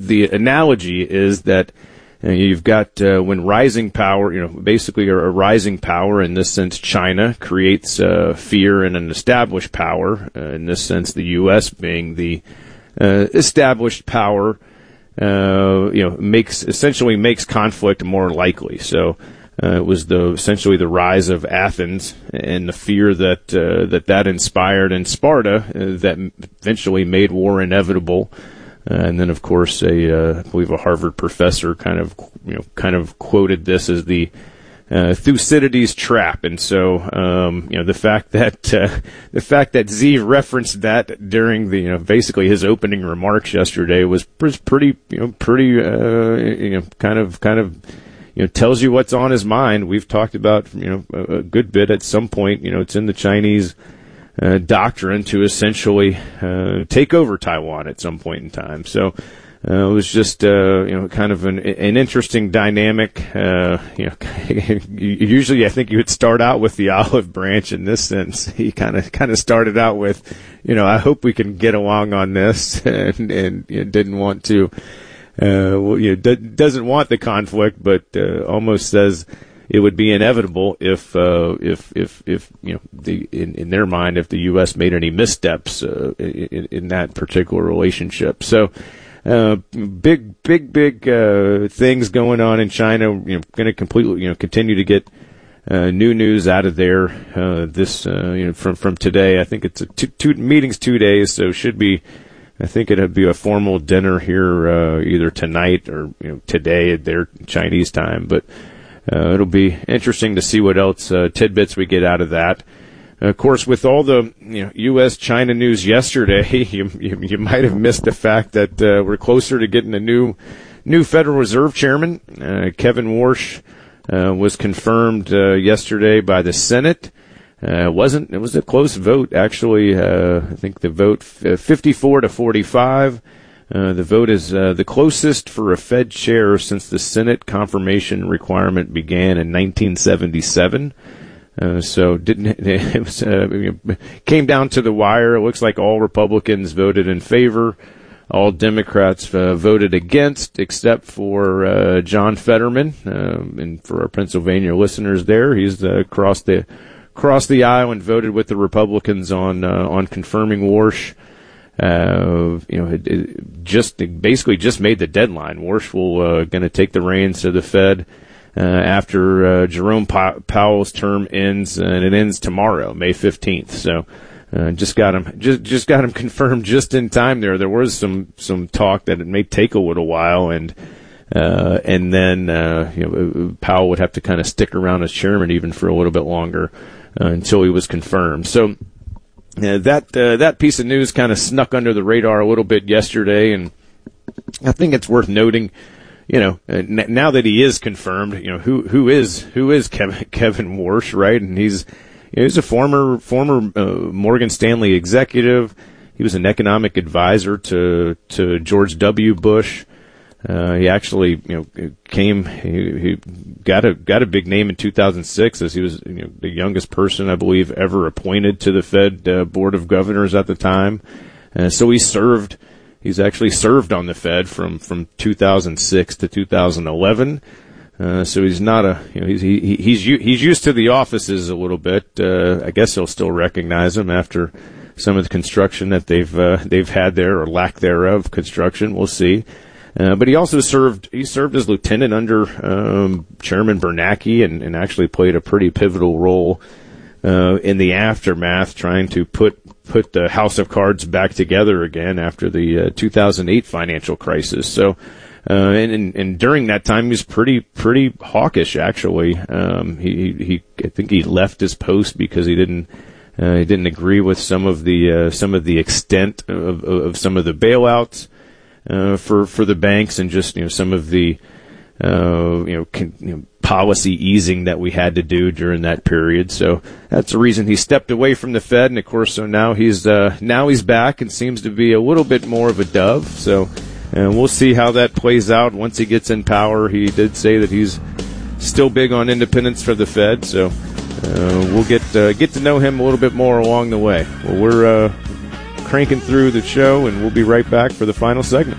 the analogy is that you've got when rising power, basically a rising power, in this sense China, creates fear in an established power, in this sense the U.S. being the established power, makes conflict more likely. So it was essentially the rise of Athens and the fear that inspired in Sparta that eventually made war inevitable. And then, of course, I believe a Harvard professor kind of quoted this as the Thucydides trap. And so, the fact that Z referenced that during basically his opening remarks yesterday was pretty, tells you what's on his mind. We've talked about, a good bit at some point, it's in the Chinese doctrine to essentially take over Taiwan at some point in time. So it was just kind of an interesting dynamic. Usually I think you would start out with the olive branch. In this sense, he kind of started out with, I hope we can get along on this, and didn't want to, doesn't want the conflict, but almost says it would be inevitable if in their mind, if the U.S. made any missteps in that particular relationship. So big things going on in China. Going to completely continue to get new news out of there. This from today. I think it's two meetings, 2 days, so should be. I think it'd be a formal dinner here either tonight or today at their Chinese time, but. It'll be interesting to see what else tidbits we get out of that. Of course, with all the U.S.-China news yesterday, you might have missed the fact that we're closer to getting a new Federal Reserve chairman. Kevin Warsh was confirmed yesterday by the Senate. It was a close vote, actually. I think the vote 54-45. The vote is the closest for a Fed chair since the Senate confirmation requirement began in 1977. So came down to the wire. It looks like all Republicans voted in favor. All Democrats voted against, except for John Fetterman. And for our Pennsylvania listeners there, he's crossed the aisle and voted with the Republicans on confirming Warsh. Basically just made the deadline. Warsh will going to take the reins to the Fed after Jerome Powell's term ends, and it ends tomorrow, May 15th. So just got him confirmed just in time there. There was some talk that it may take a little while, and then Powell would have to kind of stick around as chairman even for a little bit longer until he was confirmed. So that piece of news kind of snuck under the radar a little bit yesterday, and I think it's worth noting, now that he is confirmed, who is Kevin Warsh, right? And he's a former Morgan Stanley executive. He was an economic advisor to George W. Bush. He actually, he got a big name in 2006 as he was, the youngest person, I believe, ever appointed to the Fed Board of Governors at the time. So he's actually served on the Fed from 2006 to 2011. So he's not he's used to the offices a little bit. I guess he'll still recognize him after some of the construction that they've had there, or lack thereof construction. We'll see. But he also served as lieutenant under Chairman Bernanke, and actually played a pretty pivotal role in the aftermath, trying to put the House of Cards back together again after the 2008 financial crisis. So and during that time he was pretty hawkish, actually. I think he left his post because he didn't agree with some of the extent of some of the bailouts for the banks, and just some of the policy easing that we had to do during that period. So that's the reason he stepped away from the Fed, and of course, so now he's back and seems to be a little bit more of a dove. So we'll see how that plays out once he gets in power. He did say that he's still big on independence for the Fed, so we'll get to know him a little bit more along the way. Well, we're cranking through the show, and we'll be right back for the final segment.